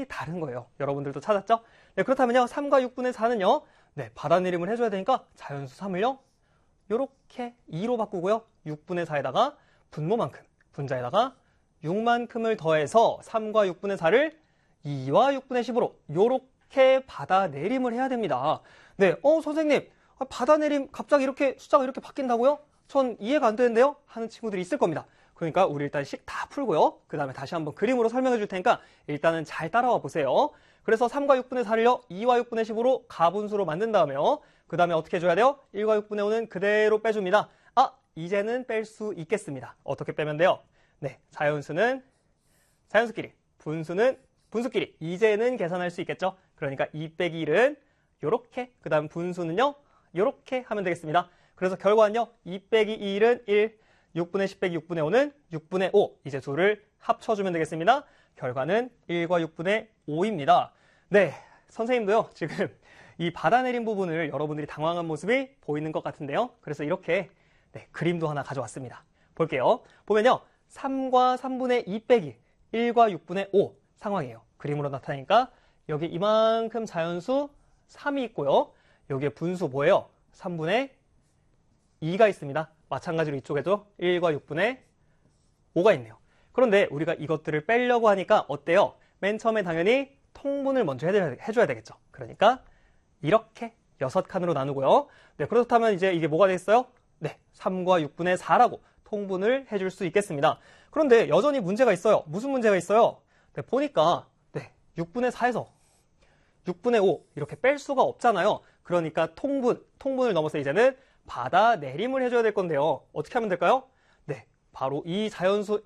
방법이 다른 거예요. 여러분들도 찾았죠? 네, 그렇다면요. 3과 6분의 4는요. 네, 받아내림을 해줘야 되니까 자연수 3을요. 요렇게 2로 바꾸고요. 6분의 4에다가 분모만큼, 분자에다가 6만큼을 더해서 3과 6분의 4를 2와 6분의 10으로 요렇게 받아내림을 해야 됩니다. 네, 선생님, 받아내림 갑자기 이렇게 숫자가 이렇게 바뀐다고요? 전 이해가 안 되는데요? 하는 친구들이 있을 겁니다. 그러니까 우리 일단 식 다 풀고요. 그 다음에 다시 한번 그림으로 설명해 줄 테니까 일단은 잘 따라와 보세요. 그래서 3과 6분의 4를요. 2와 6분의 10으로 가분수로 만든 다음에요. 그 다음에 어떻게 해줘야 돼요? 1과 6분의 5는 그대로 빼줍니다. 이제는 뺄 수 있겠습니다. 어떻게 빼면 돼요? 네, 자연수는 자연수끼리, 분수는 분수끼리 이제는 계산할 수 있겠죠? 그러니까 2 빼기 1은 요렇게, 그 다음 분수는요. 요렇게 하면 되겠습니다. 그래서 결과는요. 2 빼기 1은 1, 6분의 10 빼기 6분의 5는 6분의 5. 이제 둘을 합쳐주면 되겠습니다. 결과는 1과 6분의 5입니다. 네, 선생님도요. 지금 이 받아내린 부분을 여러분들이 당황한 모습이 보이는 것 같은데요. 그래서 이렇게 그림도 하나 가져왔습니다. 볼게요. 보면요. 3과 3분의 2 빼기 1과 6분의 5 상황이에요. 그림으로 나타나니까 여기 이만큼 자연수 3이 있고요. 여기에 분수 뭐예요? 3분의 2가 있습니다. 마찬가지로 이쪽에도 1과 6분의 5가 있네요. 그런데 우리가 이것들을 빼려고 하니까 어때요? 맨 처음에 당연히 통분을 먼저 해줘야 되겠죠. 그러니까 이렇게 6칸으로 나누고요. 네, 그렇다면 이제 이게 뭐가 되겠어요? 네, 3과 6분의 4라고 통분을 해줄 수 있겠습니다. 그런데 여전히 문제가 있어요. 무슨 문제가 있어요? 네, 보니까 6분의 4에서 6분의 5 이렇게 뺄 수가 없잖아요. 그러니까 통분을 넘어서 이제는 받아내림을 해줘야 될 건데요. 어떻게 하면 될까요? 네, 바로 이 자연수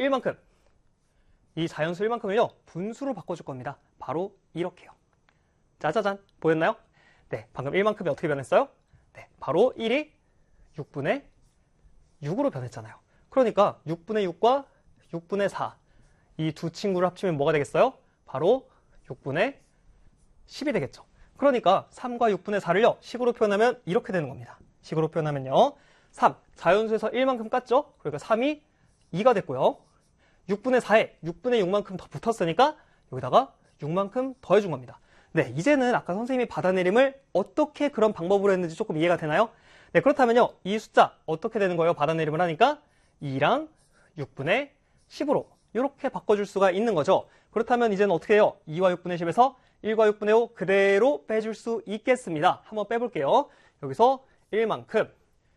1만큼을요. 분수로 바꿔줄 겁니다. 바로 이렇게요. 짜자잔, 보였나요? 네, 방금 1만큼이 어떻게 변했어요? 네, 바로 1이 6분의 6으로 변했잖아요. 그러니까 6분의 6과 6분의 4, 이 두 친구를 합치면 뭐가 되겠어요? 바로 6분의 10이 되겠죠. 그러니까 3과 6분의 4를요. 식으로 표현하면 이렇게 되는 겁니다. 식으로 표현하면요. 3, 자연수에서 1만큼 깠죠? 그러니까 3이 2가 됐고요. 6분의 4에 6분의 6만큼 더 붙었으니까 여기다가 6만큼 더해준 겁니다. 네, 이제는 아까 선생님이 받아내림을 어떻게 그런 방법으로 했는지 조금 이해가 되나요? 네, 그렇다면요. 이 숫자 어떻게 되는 거예요? 받아내림을 하니까 2랑 6분의 10으로 이렇게 바꿔줄 수가 있는 거죠. 그렇다면 이제는 어떻게 해요? 2와 6분의 10에서 1과 6분의 5 그대로 빼줄 수 있겠습니다. 한번 빼볼게요. 여기서 1만큼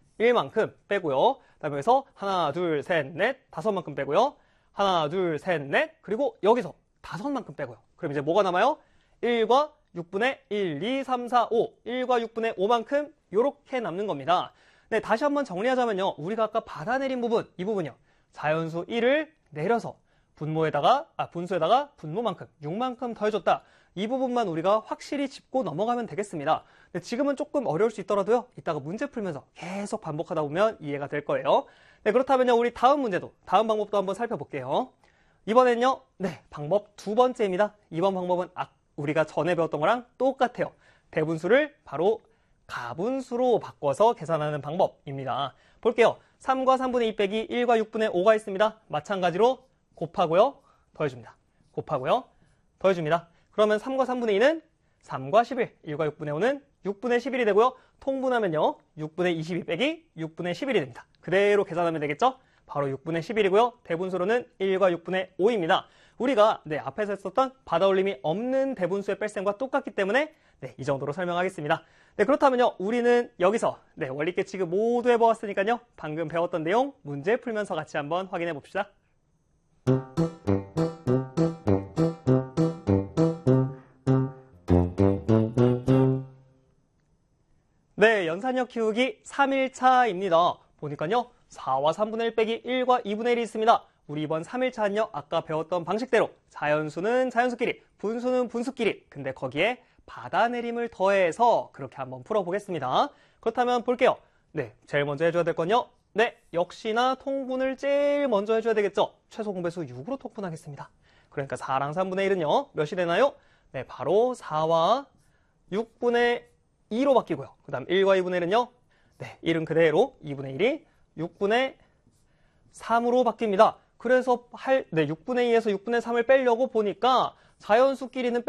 빼고요. 다음에 여기서 하나, 둘, 셋, 넷, 5만큼 빼고요. 하나, 둘, 셋, 넷, 그리고 여기서 5만큼 빼고요. 그럼 이제 뭐가 남아요? 1과 6분의 1, 2, 3, 4, 5, 1과 6분의 5만큼 이렇게 남는 겁니다. 네, 다시 한번 정리하자면요. 우리가 아까 받아내린 부분, 이 부분이요. 자연수 1을 내려서 분수에다가 분모만큼, 6만큼 더해줬다. 이 부분만 우리가 확실히 짚고 넘어가면 되겠습니다. 근데 지금은 조금 어려울 수 있더라도요. 이따가 문제 풀면서 계속 반복하다 보면 이해가 될 거예요. 네, 그렇다면요. 우리 다음 방법도 한번 살펴볼게요. 이번엔요. 네, 방법 두 번째입니다. 이번 방법은 우리가 전에 배웠던 거랑 똑같아요. 대분수를 바로 가분수로 바꿔서 계산하는 방법입니다. 볼게요. 3과 3분의 2 빼기 1과 6분의 5가 있습니다. 마찬가지로 곱하고요. 더해줍니다. 곱하고요. 더해줍니다. 그러면 3과 3분의 2는 3과 11, 1과 6분의 5는 6분의 11이 되고요. 통분하면요. 6분의 22 빼기 6분의 11이 됩니다. 그대로 계산하면 되겠죠? 바로 6분의 11이고요. 대분수로는 1과 6분의 5입니다. 우리가 앞에서 했었던 받아올림이 없는 대분수의 뺄셈과 똑같기 때문에 이 정도로 설명하겠습니다. 네, 그렇다면요. 우리는 여기서 원리계칙을 모두 해보았으니까요. 방금 배웠던 내용 문제 풀면서 같이 한번 확인해 봅시다. 네, 연산력 키우기 3일차입니다. 보니까요. 4와 3분의 1 빼기 1과 2분의 1이 있습니다. 우리 이번 3일차는요. 아까 배웠던 방식대로 자연수는 자연수끼리, 분수는 분수끼리, 근데 거기에 받아내림을 더해서 그렇게 한번 풀어보겠습니다. 그렇다면 볼게요. 네, 제일 먼저 해줘야 될 건요. 네, 역시나 통분을 제일 먼저 해줘야 되겠죠. 최소 공배수 6으로 통분하겠습니다. 그러니까 4랑 3분의 1은요. 몇이 되나요? 네, 바로 4와 6분의 2로 바뀌고요. 그 다음 1과 2분의 1은요. 네, 1은 그대로 2분의 1이 6분의 3으로 바뀝니다. 그래서 6분의 2에서 6분의 3을 빼려고 보니까 자연수끼리는